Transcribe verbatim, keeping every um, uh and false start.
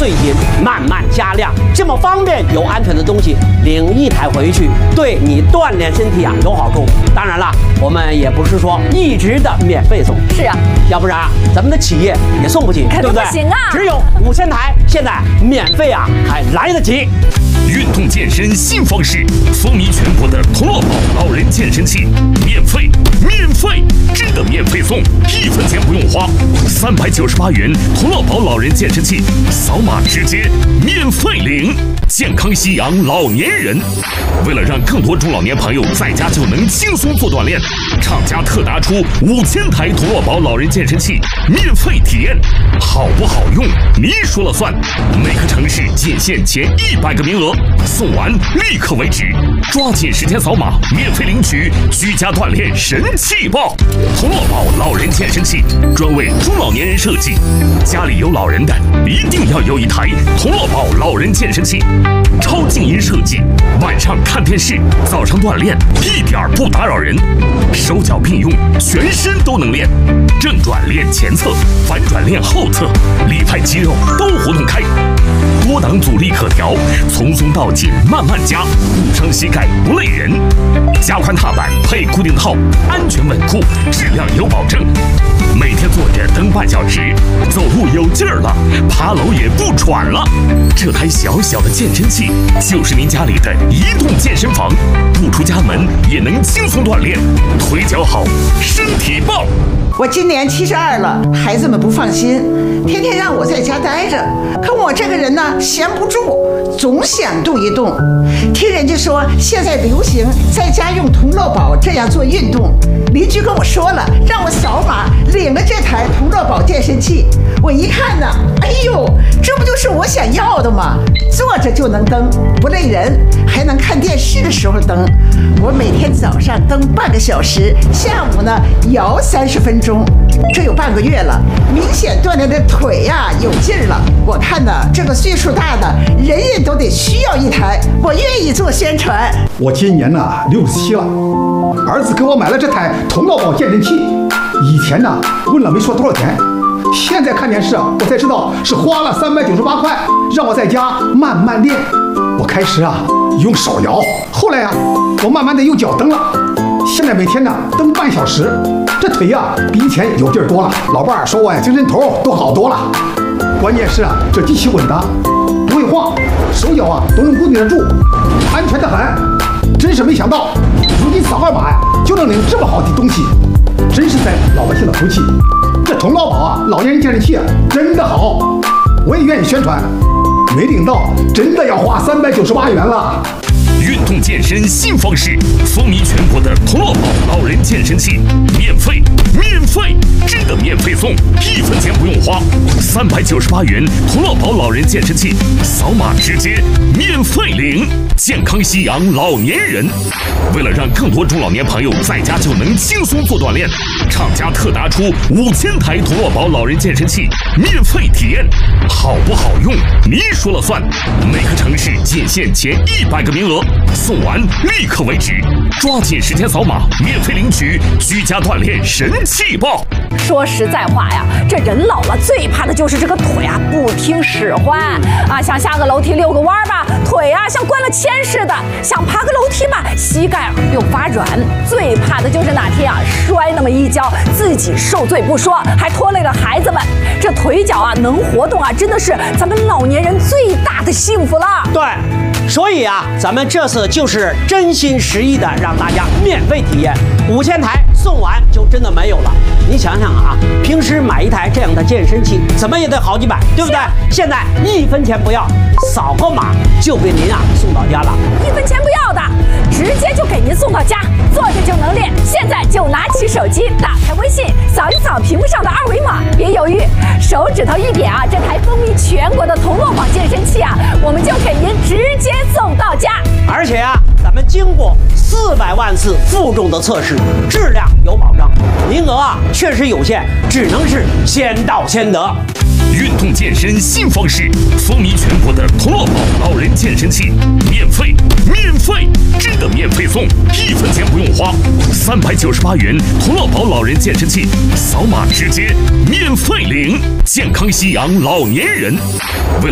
最新，慢慢加量，这么方便又安全的东西，领一台回去，对你锻炼身体啊有好处。当然了，我们也不是说一直的免费送， 是啊， 要不然啊，咱们的企业也送不起，对不对？ 不行啊， 只有五千台，现在免费啊，还来得及。 运动健身新方式，风靡全国的同乐宝老人健身器，免费，免费，真的免费送，一分钱不用花，三百九十八元同乐宝老人健身器，扫码直接免费领，健康夕阳老年人。为了让更多中老年朋友在家就能轻松做锻炼，厂家特拿出五千台同乐宝老人健身器免费体验，好不好用你说了算。每个城市仅限前一百个名额，送完立刻为止，抓紧时间扫码免费领取居家锻炼神器包。同乐宝老人健身器专为中老年人设计，家里有老人的一定要有一台同乐宝老人健身器，超静音设计，晚上看电视，早上锻炼一点不打扰人，手脚并用，全身都能练，正转练前侧，反转练后侧，里派肌肉都活动开，多档阻力可调，从松到紧慢慢加，不伤膝盖不累人，加宽踏板配固定套，安全稳固，质量有保证。每天坐着蹬半小时，走路有劲儿了，爬楼也不喘了。这台小小的健身器就是您家里的移动健身房，不出家门也能轻松锻炼，腿脚好，身体棒。 我今年七十二了，孩子们不放心，天天让我在家待着。可我这个人呢，闲不住，总想动一动。听人家说现在流行在家用同乐宝这样做运动，邻居跟我说了，让我扫码领了这台同乐宝健身器。我一看呢，哎呦，这不就是我想要的吗？坐着就能蹬，不累人，还能看电视的时候蹬。我每天早上蹬半个小时，下午呢摇三十分钟，这有半个月了，明显锻炼的腿呀、啊、有劲儿了。我看呢，这个岁数大的人人都得需要一台，我愿意做宣传。 我今年呢六十七了，儿子给我买了这台同乐宝健身器，以前呢问了没说多少钱。现在看电视啊，我才知道是花了三百九十八块，让我在家慢慢练。我开始啊用手摇，后来啊我慢慢的用脚蹬了。现在每天呢蹬半小时，这腿呀、啊、比以前有劲儿多了。老伴儿说我呀精神头都好多了。关键是啊这机器稳当，不会晃，手脚啊都能固定得住，安全的很。真是没想到，如今扫二码呀就能领这么好的东西，真是在老百姓的福气。这同乐宝啊，老年人健身器啊，真的好，我也愿意宣传。没领到，真的要花三百九十八元了。 运动健身新方式，风靡全国的同乐宝老人健身器，免费，免费，真的免费送，一分钱不用花，三百九十八元同乐宝老人健身器，扫码直接免费领，健康夕阳老年人。为了让更多中老年朋友在家就能轻松做锻炼，厂家特拿出五千台同乐宝老人健身器免费体验，好不好用你说了算。每个城市仅限前一百个名额，送完立刻为止，抓紧时间扫码免费领取居家锻炼神器包。 说实在话呀，这人老了最怕的就是这个腿啊不听使唤啊，想下个楼梯遛个弯吧，腿啊像关了铅似的；想爬个楼梯吧，膝盖又发软。最怕的就是哪天啊摔那么一跤，自己受罪不说，还拖累了孩子们。这腿脚啊能活动啊，真的是咱们老年人最大的幸福了。 对。所以啊，咱们这次就是真心实意的让大家免费体验，五千台送完就真的没有了。你想想啊，平时买一台这样的健身器，怎么也得好几百，对不对？现在一分钱不要，扫个码就给您啊送到家了。 一分钱不要的，直接就给您送到家，坐着就能练。现在就拿起手机，打开微信，扫一扫屏幕上的二维码，别犹豫，手指头一点啊，这台风靡全国的同乐宝健身器啊，我们就给您直接送到家。 而且啊，咱们经过四百万次负重的测试，质量有保障，名额啊确实有限，只能是先到先得。 运动健身新方式，风靡全国的同乐宝老人健身器，免费，免费，真的免费送，一分钱不用花，三百九十八元同乐宝老人健身器，扫码直接免费领，健康夕阳老年人。为了